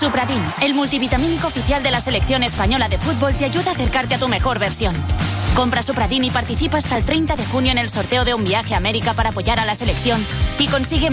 Supradin, el multivitamínico oficial de la selección española de fútbol, te ayuda a acercarte a tu mejor versión. Compra Supradin y participa hasta el 30 de junio en el sorteo de un viaje a América para apoyar a la selección y consigue